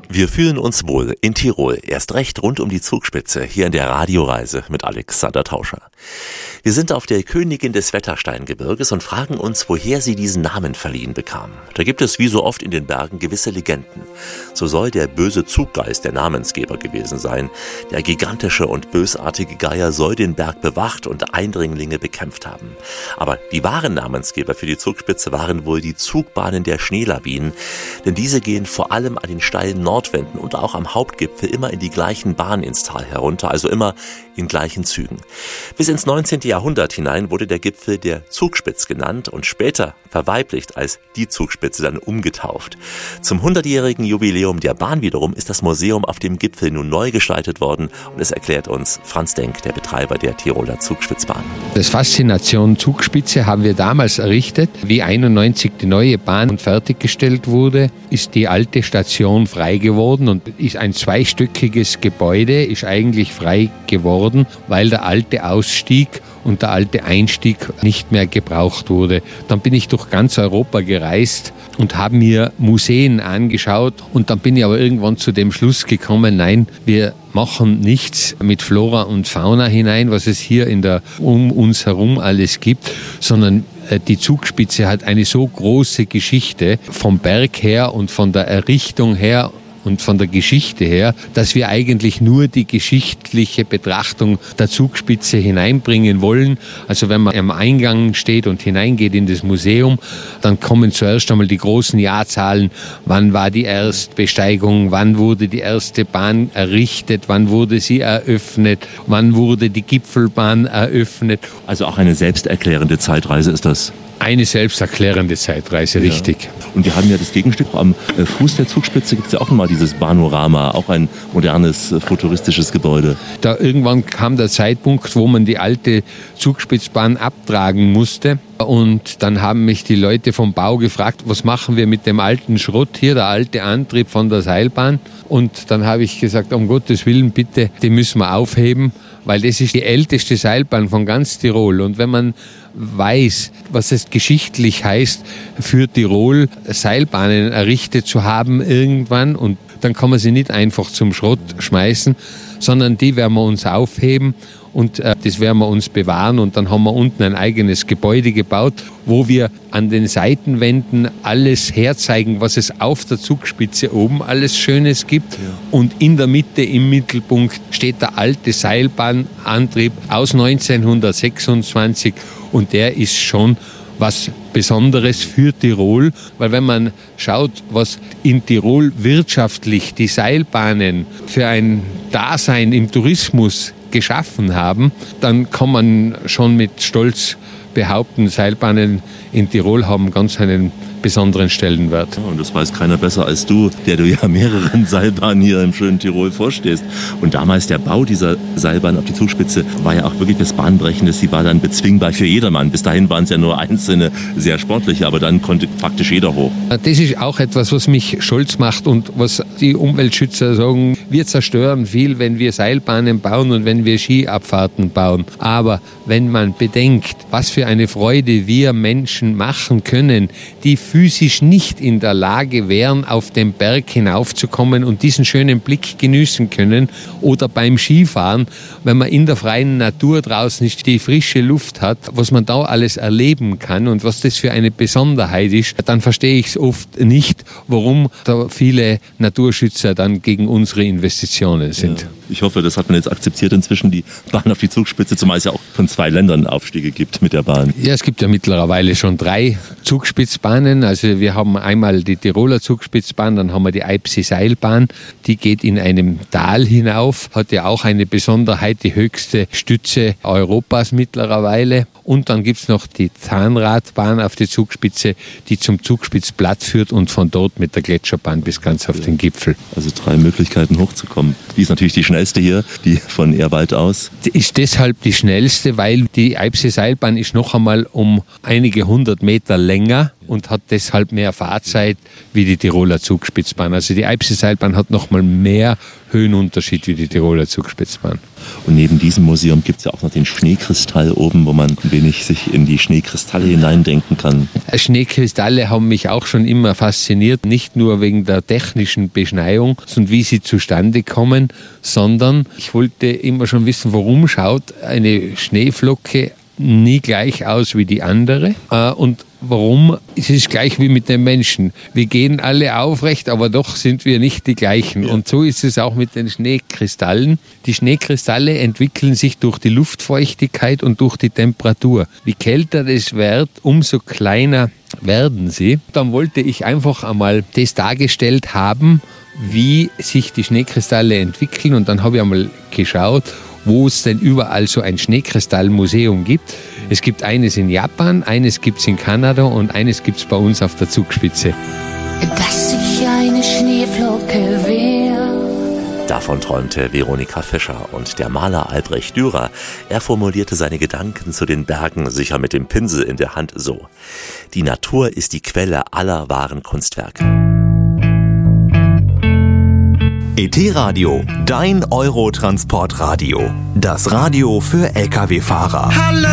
Wir fühlen uns wohl in Tirol, erst recht rund um die Zugspitze, hier in der Radioreise mit Alexander Tauscher. Wir sind auf der Königin des Wettersteingebirges und fragen uns, woher sie diesen Namen verliehen bekam. Da gibt es wie so oft in den Bergen gewisse Legenden. So soll der böse Zuggeist der Namensgeber gewesen sein. Der gigantische und bösartige Geier soll den Berg bewacht und Eindringlinge bekämpft haben. Aber die wahren Namensgeber für die Zugspitze waren wohl die Zugbahnen der Schneelawinen, denn diese gehen vor allem an den steilen Nordwänden und auch am Hauptgipfel immer in die gleichen Bahnen ins Tal herunter, also immer in gleichen Zügen. Bis ins 19. Jahrhundert hinein wurde der Gipfel der Zugspitz genannt und später verweiblicht als die Zugspitze dann umgetauft. Zum 100-jährigen Jubiläum der Bahn wiederum ist das Museum auf dem Gipfel nun neu gestaltet worden und es erklärt uns Franz Denk, der Betreiber der Tiroler Zugspitzbahn. Das Faszination Zugspitze haben wir damals errichtet. Wie 91 die neue Bahn fertiggestellt wurde, ist die alte Station frei geworden und ist ein zweistöckiges Gebäude, ist eigentlich frei geworden, weil der alte Ausstieg und der alte Einstieg nicht mehr gebraucht wurde. Dann bin ich durch ganz Europa gereist und habe mir Museen angeschaut und dann bin ich aber irgendwann zu dem Schluss gekommen, nein, wir machen nichts mit Flora und Fauna hinein, was es hier um uns herum alles gibt, sondern die Zugspitze hat eine so große Geschichte vom Berg her und von der Errichtung her und von der Geschichte her, dass wir eigentlich nur die geschichtliche Betrachtung der Zugspitze hineinbringen wollen. Also wenn man am Eingang steht und hineingeht in das Museum, dann kommen zuerst einmal die großen Jahrzahlen. Wann war die Erstbesteigung? Wann wurde die erste Bahn errichtet? Wann wurde sie eröffnet? Wann wurde die Gipfelbahn eröffnet? Also auch eine selbsterklärende Zeitreise ist das? Eine selbsterklärende Zeitreise, richtig. Ja. Und wir haben ja das Gegenstück. Am Fuß der Zugspitze gibt es ja auch nochmal dieses Banorama, auch ein modernes, futuristisches Gebäude. Da irgendwann kam der Zeitpunkt, wo man die alte Zugspitzbahn abtragen musste. Und dann haben mich die Leute vom Bau gefragt, was machen wir mit dem alten Schrott hier, der alte Antrieb von der Seilbahn. Und dann habe ich gesagt, um Gottes Willen, bitte, die müssen wir aufheben, weil das ist die älteste Seilbahn von ganz Tirol. Und wenn man weiß, was es geschichtlich heißt, für Tirol Seilbahnen errichtet zu haben irgendwann, und dann kann man sie nicht einfach zum Schrott schmeißen, sondern die werden wir uns aufheben und das werden wir uns bewahren. Und dann haben wir unten ein eigenes Gebäude gebaut, wo wir an den Seitenwänden alles herzeigen, was es auf der Zugspitze oben alles Schönes gibt. Ja. Und in der Mitte, im Mittelpunkt, steht der alte Seilbahnantrieb aus 1926 und der ist schon was Besonderes für Tirol, weil wenn man schaut, was in Tirol wirtschaftlich die Seilbahnen für ein Dasein im Tourismus geschaffen haben, dann kann man schon mit Stolz behaupten, Seilbahnen in Tirol haben ganz einen besonderen Stellenwert. Ja, und das weiß keiner besser als du, der du ja mehreren Seilbahnen hier im schönen Tirol vorstehst. Und damals der Bau dieser Seilbahn auf die Zugspitze war ja auch wirklich was Bahnbrechendes. Sie war dann bezwingbar für jedermann. Bis dahin waren es ja nur einzelne, sehr sportliche, aber dann konnte faktisch jeder hoch. Das ist auch etwas, was mich stolz macht und was die Umweltschützer sagen, wir zerstören viel, wenn wir Seilbahnen bauen und wenn wir Skiabfahrten bauen. Aber wenn man bedenkt, was für eine Freude wir Menschen machen können, die physisch nicht in der Lage wären, auf den Berg hinaufzukommen und diesen schönen Blick genießen können. Oder beim Skifahren, wenn man in der freien Natur draußen ist, die frische Luft hat, was man da alles erleben kann und was das für eine Besonderheit ist, dann verstehe ich es oft nicht, warum da viele Naturschützer dann gegen unsere Investitionen sind. Ja. Ich hoffe, das hat man jetzt akzeptiert inzwischen, die Bahn auf die Zugspitze, zumal es ja auch von 2 Ländern Aufstiege gibt mit der Bahn. Ja, es gibt ja mittlerweile schon 3 Zugspitzbahnen. Also wir haben einmal die Tiroler Zugspitzbahn, dann haben wir die Eibsee-Seilbahn. Die geht in einem Tal hinauf, hat ja auch eine Besonderheit, die höchste Stütze Europas mittlerweile. Und dann gibt es noch die Zahnradbahn auf die Zugspitze, die zum Zugspitzplatt führt und von dort mit der Gletscherbahn bis ganz auf den Gipfel. Also 3 Möglichkeiten hochzukommen. Die ist natürlich die schnellste hier, die von Ehrwald aus. Die ist deshalb die schnellste, weil die Eibsee-Seilbahn ist noch einmal um einige 100 Meter länger. und hat deshalb mehr Fahrzeit wie die Tiroler Zugspitzbahn. Also die Eibsee-Seilbahn hat nochmal mehr Höhenunterschied wie die Tiroler Zugspitzbahn. Und neben diesem Museum gibt es ja auch noch den Schneekristall oben, wo man ein wenig sich in die Schneekristalle hineindenken kann. Schneekristalle haben mich auch schon immer fasziniert, nicht nur wegen der technischen Beschneiung und wie sie zustande kommen, sondern ich wollte immer schon wissen, warum schaut eine Schneeflocke nie gleich aus wie die andere und warum ist es gleich wie mit den Menschen. Wir gehen alle aufrecht, aber doch sind wir nicht die gleichen. Ja. Und so ist es auch mit den Schneekristallen. Die Schneekristalle entwickeln sich durch die Luftfeuchtigkeit und durch die Temperatur. Je kälter es wird, umso kleiner werden sie. Dann wollte ich einfach einmal das dargestellt haben, wie sich die Schneekristalle entwickeln. Und dann habe ich einmal geschaut, wo es denn überall so ein Schneekristallmuseum gibt. Es gibt eines in Japan, eines gibt es in Kanada und eines gibt es bei uns auf der Zugspitze. Dass ich eine Schneeflocke wäre. Davon träumte Veronika Fischer und der Maler Albrecht Dürer. Er formulierte seine Gedanken zu den Bergen sicher mit dem Pinsel in der Hand so: Die Natur ist die Quelle aller wahren Kunstwerke. ET-Radio, dein Eurotransportradio. Das Radio für Lkw-Fahrer.